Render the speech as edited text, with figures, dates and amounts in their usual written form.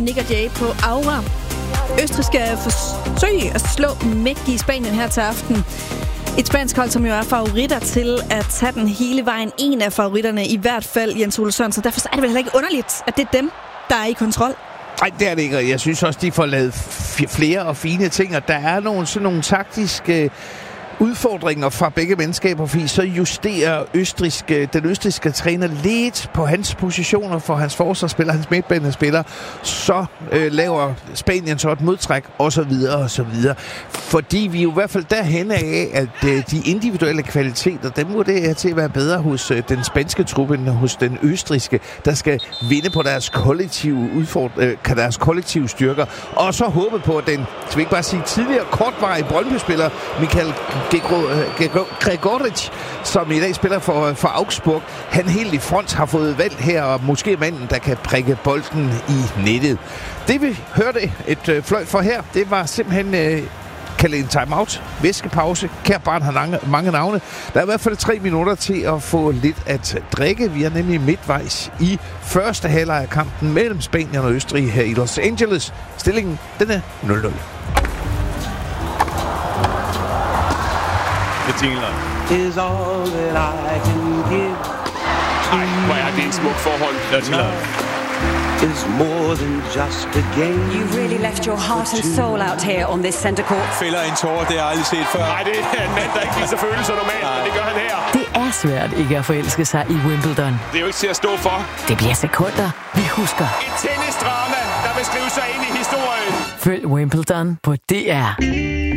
Nick og Jay på Aura. Østrig skal forsøge at slå mægtige Spanien her til aften. Et spansk hold, som jo er favoritter til at tage den hele vejen. En af favoritterne i hvert fald, Jens Ole Sørensen. Så derfor er det vel heller ikke underligt, at det er dem, der er i kontrol. Nej, det er det ikke. Jeg synes også, de får lavet flere og fine ting, og der er sådan nogle taktiske udfordringer fra begge mandskaber, fordi så justerer den østrigske træner lidt på hans positioner for hans forsvarsspiller, hans midtbanespiller, så laver Spanien så et modtræk, og så videre, og så videre. Fordi vi er jo i hvert fald derhen af, at de individuelle kvaliteter, dem vurderer til at være bedre hos den spanske truppe end hos den østrigske, der skal vinde på deres kollektive styrker, og så håbe på, at den, skal vi ikke bare sige, tidligere kortvarige Brøndby-spiller, Michael Gregoric, som i dag spiller for Augsburg, han helt i front har fået valg her, og måske manden, der kan prikke bolden i nettet. Det vi hørte et fløjt for her, det var simpelthen kaldet en timeout, væskepause. Kært barn har mange navne. Der er i hvert fald 3 minutter til at få lidt at drikke. Vi er nemlig midtvejs i første halvleg af kampen mellem Spanien og Østrig her i Los Angeles. Stillingen, den er 0-0. Is all that I can give. Ej, hvor er det et smukt forhold. Is more than just a game. You really left your heart and soul out here on this center court. Fælder en tårer, det har jeg aldrig set før. Nej, det er en mand, der ikke viser følelser normalt, men det gør han her. Det er svært ikke at forelske sig i Wimbledon. Det er jo ikke til at stå for. Det bliver sekunder, vi husker. Et tennisdrama, der vil skrive sig ind i historien. Følg Wimbledon på DR.